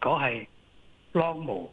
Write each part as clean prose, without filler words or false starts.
果係浪毛。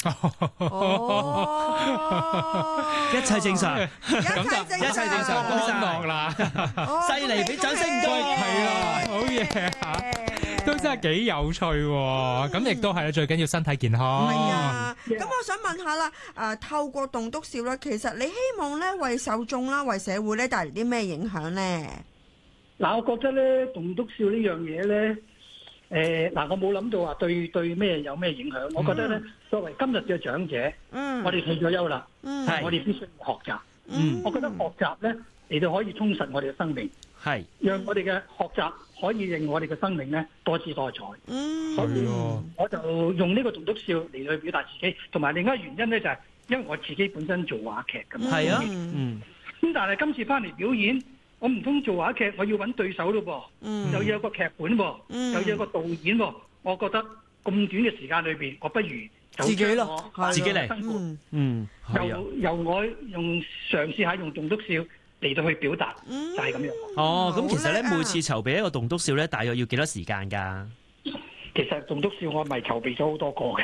哦， 一切正常， 咁就一切正常， 安樂啦， 犀利，俾掌聲唔該， 係啊，好嘢嚇，都真係幾有趣喎。咁亦都係最緊要身體健康。 係啊，咁我想問下啦，透過棟篤笑啦，其實你希望咧為受眾啦、為社會咧帶嚟啲咩影響咧？ 嗱，我覺得咧棟篤笑呢樣嘢咧，我冇諗到話對咩有咩影響。我覺得咧，作為今日嘅長者，我哋退咗休啦，我哋必須要學習。我覺得學習咧嚟到可以充實我哋嘅生命， 係讓我哋嘅學習可以令我哋嘅生命咧多姿多彩。所以我就用呢個棟篤笑嚟去表達自己，同埋另一個原因咧就係因為我自己本身做話劇咁。 係啊， 咁但係今次翻嚟表演，我唔通做話劇，我要揾對手咯噃，又要有個劇本喎，又要有個導演喎。我覺得咁短嘅時間裏邊，我不如自己咯，自己嚟， 由我嘗試下用棟篤笑嚟到去表達，就係咁樣。 哦，咁其實咧，每次籌備一個棟篤笑咧，大約要幾多時間㗎？ 其實棟篤笑我咪籌備咗好多個嘅，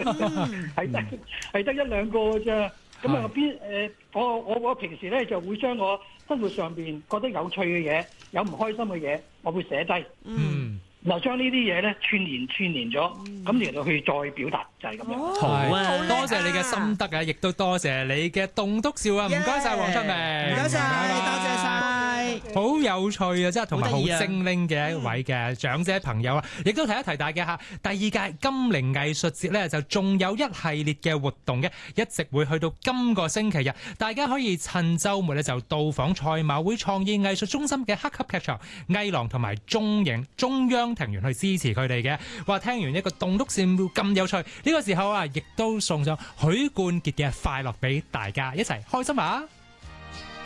係得一兩個嘅啫。咁啊我平時咧就會將我生活上邊覺得有趣嘅嘢、有唔開心嘅嘢，我會寫低。然後將呢啲嘢咧串連咗，咁嚟到去再表達，就係咁樣。 好啊， 多謝你嘅心得啊，亦都多謝你嘅棟篤笑啊！唔該曬黃春明， 唔該曬，多謝曬。 好有趣啊，真係同埋好精靈嘅一位嘅長者朋友啊！亦都提一提大家嚇，第二屆金陵藝術節咧就仲有一系列嘅活動嘅，一直會去到今個星期日，大家可以趁週末咧就到訪賽馬會創意藝術中心嘅黑盒劇場、藝廊同埋中央庭園去支持佢哋嘅。話聽完一個棟篤笑咁有趣，呢個時候啊，亦都送上許冠傑嘅快樂俾大家一齊開心啊！